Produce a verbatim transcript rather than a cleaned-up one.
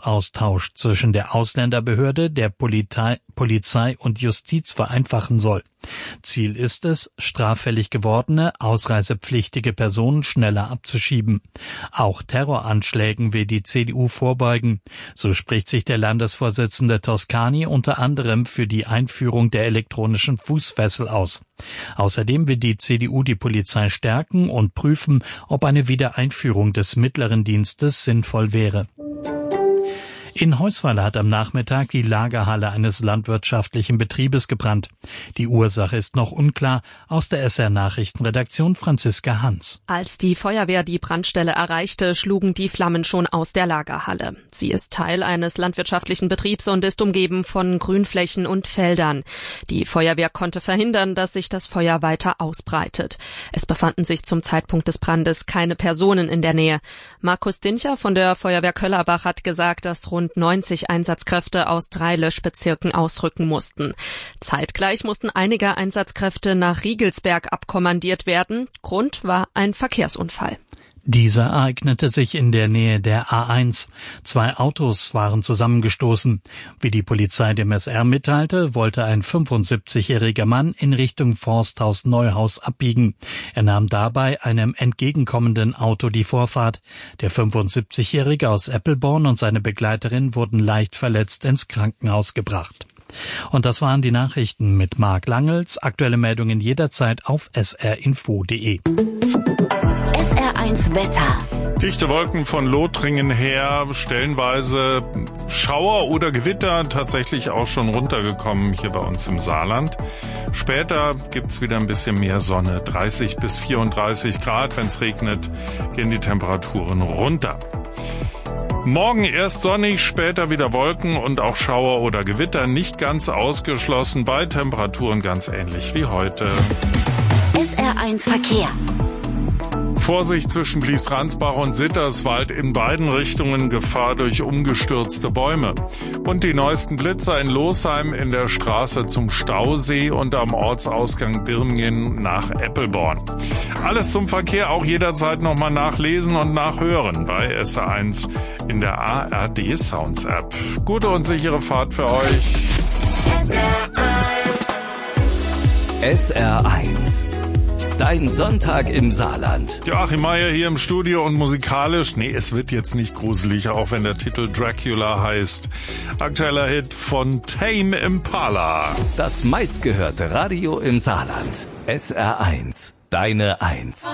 Informationsaustausch zwischen der Ausländerbehörde, der Polizei, Polizei und Justiz vereinfachen soll. Ziel ist es, straffällig gewordene, ausreisepflichtige Personen schneller abzuschieben. Auch Terroranschlägen will die C D U vorbeugen. So spricht sich der Landesvorsitzende Toscani unter anderem für die Einführung der elektronischen Fußfessel aus. Außerdem will die C D U die Polizei stärken und prüfen, ob eine Wiedereinführung des mittleren Dienstes sinnvoll wäre. In Heusweiler hat am Nachmittag die Lagerhalle eines landwirtschaftlichen Betriebes gebrannt. Die Ursache ist noch unklar. Aus der S R-Nachrichtenredaktion Franziska Hans. Als die Feuerwehr die Brandstelle erreichte, schlugen die Flammen schon aus der Lagerhalle. Sie ist Teil eines landwirtschaftlichen Betriebs und ist umgeben von Grünflächen und Feldern. Die Feuerwehr konnte verhindern, dass sich das Feuer weiter ausbreitet. Es befanden sich zum Zeitpunkt des Brandes keine Personen in der Nähe. Markus Dincher von der Feuerwehr Köllerbach hat gesagt, dass rund neunzig Einsatzkräfte aus drei Löschbezirken ausrücken mussten. Zeitgleich mussten einige Einsatzkräfte nach Riegelsberg abkommandiert werden. Grund war ein Verkehrsunfall. Dieser ereignete sich in der Nähe der A eins. Zwei Autos waren zusammengestoßen. Wie die Polizei dem S R mitteilte, wollte ein fünfundsiebzigjähriger Mann in Richtung Forsthaus Neuhaus abbiegen. Er nahm dabei einem entgegenkommenden Auto die Vorfahrt. Der fünfundsiebzigjährige aus Eppelborn und seine Begleiterin wurden leicht verletzt ins Krankenhaus gebracht. Und das waren die Nachrichten mit Marc Langels. Aktuelle Meldungen jederzeit auf s r info punkt de. S R eins Wetter. Dichte Wolken von Lothringen her, stellenweise Schauer oder Gewitter, tatsächlich auch schon runtergekommen hier bei uns im Saarland. Später gibt's wieder ein bisschen mehr Sonne, dreißig bis vierunddreißig Grad. Wenn's regnet, gehen die Temperaturen runter. Morgen erst sonnig, später wieder Wolken und auch Schauer oder Gewitter, nicht ganz ausgeschlossen, bei Temperaturen ganz ähnlich wie heute. S R eins Verkehr. Vorsicht zwischen Blies-Ransbach und Sitterswald, in beiden Richtungen Gefahr durch umgestürzte Bäume. Und die neuesten Blitzer in Losheim in der Straße zum Stausee und am Ortsausgang Dirmgen nach Eppelborn. Alles zum Verkehr auch jederzeit nochmal nachlesen und nachhören bei S R eins in der A R D Sounds App. Gute und sichere Fahrt für euch. S R eins. S R eins. Dein Sonntag im Saarland. Joachim Meier hier im Studio und musikalisch, nee, es wird jetzt nicht gruselig, auch wenn der Titel Dracula heißt. Aktueller Hit von Tame Impala. Das meistgehörte Radio im Saarland. S R eins. Deine Eins.